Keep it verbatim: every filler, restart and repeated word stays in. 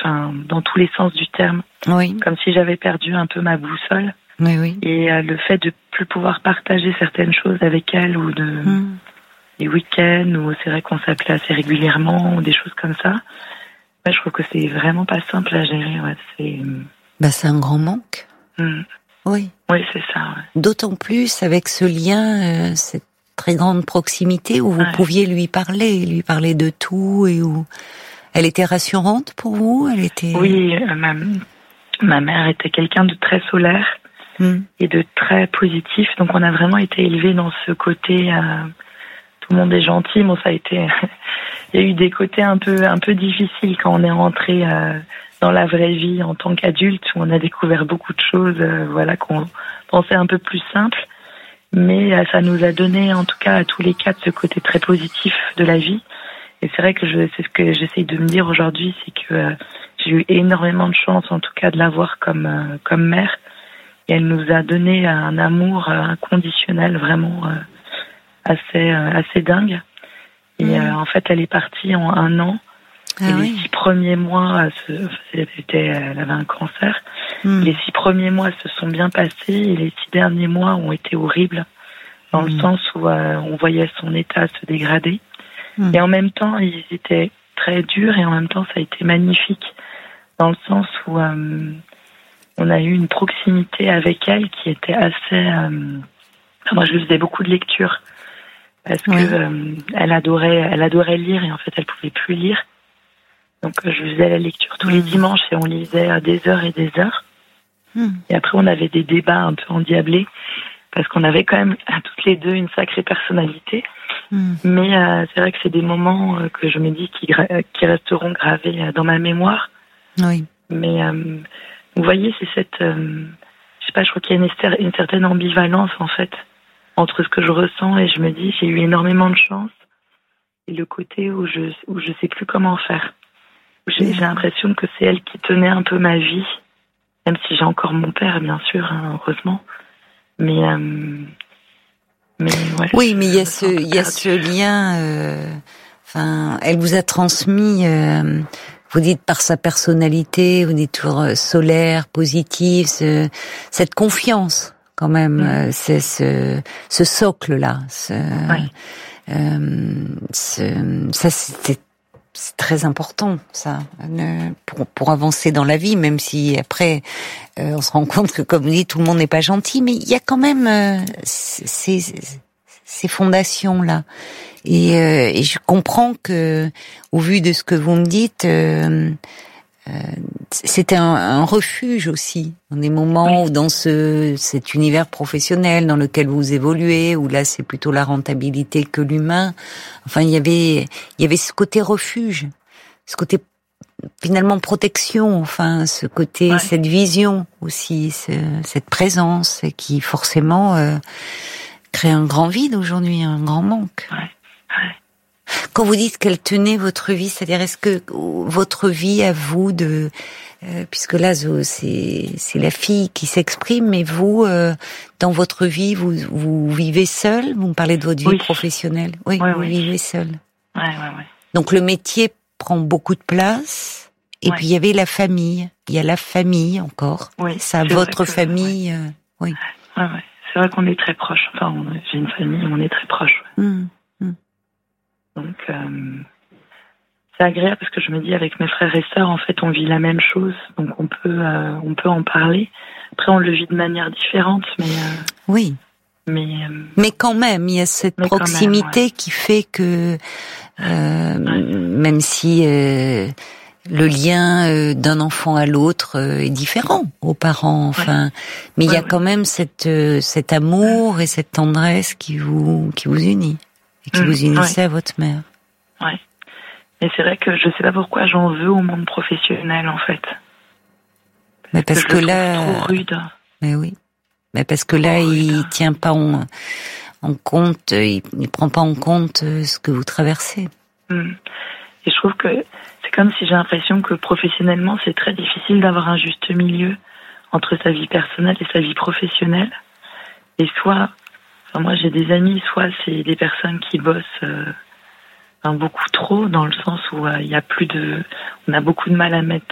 enfin, dans tous les sens du terme. Oui. Comme si j'avais perdu un peu ma boussole. Oui, oui. Et euh, le fait de plus pouvoir partager certaines choses avec elle, ou de Mmh. des week-ends, où c'est vrai qu'on s'appelait assez régulièrement, ou des choses comme ça. Ouais, je trouve que c'est vraiment pas simple à gérer. Ouais, c'est. Bah, c'est un grand manque. Mmh. Oui. Oui, c'est ça. Ouais. D'autant plus avec ce lien, euh, cette très grande proximité où vous Ouais. pouviez lui parler, lui parler de tout, et où elle était rassurante pour vous. Elle était. Oui, euh, ma, ma mère était quelqu'un de très solaire Mmh. et de très positif. Donc on a vraiment été élevés dans ce côté. Euh, tout le monde est gentil. Bon, ça a été. Il y a eu des côtés un peu un peu difficiles quand on est rentré euh, dans la vraie vie en tant qu'adulte, où on a découvert beaucoup de choses, euh, voilà, qu'on pensait un peu plus simples. Mais euh, ça nous a donné, en tout cas, à tous les quatre, ce côté très positif de la vie. Et c'est vrai que je, c'est ce que j'essaye de me dire aujourd'hui, c'est que euh, j'ai eu énormément de chance, en tout cas, de l'avoir comme euh, comme mère. Et elle nous a donné un amour euh, inconditionnel, vraiment euh, assez euh, assez dingue. Et Mmh. euh, en fait, elle est partie en un an. Ah et oui. les six premiers mois, se, c'était, elle avait un cancer. Mmh. Les six premiers mois se sont bien passés, et les six derniers mois ont été horribles, dans Mmh. le sens où euh, on voyait son état se dégrader. Mmh. Et en même temps, ils étaient très durs, et en même temps, ça a été magnifique, dans le sens où euh, on a eu une proximité avec elle qui était assez... Euh, moi, je lui faisais beaucoup de lectures, parce que Oui. euh, elle adorait, elle adorait lire, et en fait, elle pouvait plus lire. Donc, euh, je faisais la lecture tous les Mmh. dimanches, et on lisait euh, des heures et des heures. Mmh. Et après, on avait des débats un peu endiablés, parce qu'on avait quand même à toutes les deux une sacrée personnalité. Mmh. Mais euh, c'est vrai que c'est des moments euh, que je me dis qui, gra- qui resteront gravés euh, dans ma mémoire. Oui. Mais euh, vous voyez, c'est cette... Euh, je sais pas, je crois qu'il y a une, ester- une certaine ambivalence, en fait, entre ce que je ressens, et je me dis, j'ai eu énormément de chance, et le côté où je où je sais plus comment faire. J'ai, Mmh. j'ai l'impression que c'est elle qui tenait un peu ma vie, même si j'ai encore mon père, bien sûr, hein, heureusement. Mais, euh, mais ouais. Oui, mais il y a je ce, me sens un peu il y a perdue. ce lien. euh, Enfin, elle vous a transmis. euh, vous dites par sa personnalité, vous dites toujours euh, solaire, positive, ce- cette confiance quand même. Mm. euh, C'est ce, ce socle là. Ce, Ouais. euh, ce- ça, c'est c'est très important, ça, euh, pour pour avancer dans la vie, même si après euh, on se rend compte que, comme vous dites, tout le monde n'est pas gentil, mais il y a quand même euh, ces ces fondations là. Et, euh, et je comprends que, au vu de ce que vous me dites, euh, euh, c'était un, un refuge aussi, dans des moments Oui. où dans ce cet univers professionnel dans lequel vous évoluez, où là c'est plutôt la rentabilité que l'humain. Enfin, il y avait il y avait ce côté refuge, ce côté finalement protection, enfin ce côté, Ouais. cette vision aussi, ce, cette présence qui forcément euh, crée un grand vide aujourd'hui, un grand manque. Ouais. Ouais. Quand vous dites qu'elle tenait votre vie, c'est-à-dire est-ce que votre vie à vous de euh, puisque là c'est c'est la fille qui s'exprime, mais vous euh, dans votre vie vous vous vivez seul, vous me parlez de votre vie Oui. professionnelle. Oui, Ouais, vous ouais. vivez seul. Ouais, ouais, ouais. Donc le métier prend beaucoup de place, et Ouais. puis il y avait la famille, il y a la famille encore. Oui, Ça, c'est votre vrai que- famille, euh, oui. Ouais, ouais. C'est vrai qu'on est très proches. Enfin, on- j'ai une famille, on est très proches. Ouais. Mmh. Donc, euh, c'est agréable, parce que je me dis, avec mes frères et sœurs, en fait, on vit la même chose. Donc, on peut, euh, on peut en parler. Après, on le vit de manière différente, mais, euh, Oui. mais, euh, Mais quand même, il y a cette Mais quand même, proximité ouais. qui fait que, euh, Ouais. même si euh, le lien euh, d'un enfant à l'autre euh, est différent aux parents, enfin, mais il y a Ouais, quand même cette, euh, cet amour et cette tendresse qui vous, qui vous unit et qui Mmh, vous unissait ouais. à votre mère. Ouais. Mais c'est vrai que je sais pas pourquoi j'en veux au monde professionnel, en fait. Mais parce je que le là, trouve trop rude. mais oui, mais parce que là, Trop rude. il tient pas en, en compte, il, il prend pas en compte ce que vous traversez. Mmh. Et je trouve que c'est comme si j'ai l'impression que professionnellement, c'est très difficile d'avoir un juste milieu entre sa vie personnelle et sa vie professionnelle. Et soit, enfin moi j'ai des amis, soit c'est des personnes qui bossent euh, enfin, beaucoup trop, dans le sens où il euh, y a plus de, on a beaucoup de mal à mettre